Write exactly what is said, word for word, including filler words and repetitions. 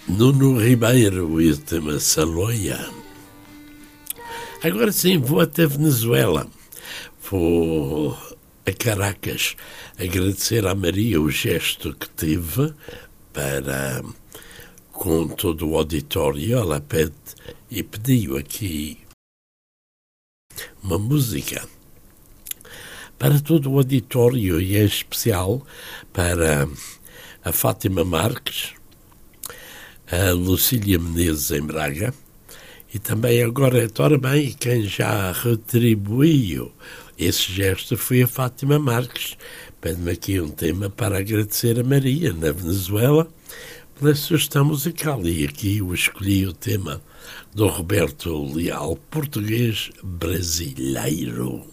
Nuno Ribeiro e o tema Saloia. Agora sim, vou até Venezuela. Vou a Caracas agradecer à Maria o gesto que teve para, com todo o auditório, ela pede e pediu aqui uma música para todo o auditório e em especial para a Fátima Marques, a Lucília Menezes em Braga e também agora, ora bem, quem já retribuiu esse gesto foi a Fátima Marques. Pede-me aqui um tema para agradecer a Maria, na Venezuela, pela sugestão musical. E aqui eu escolhi o tema do Roberto Leal, português brasileiro.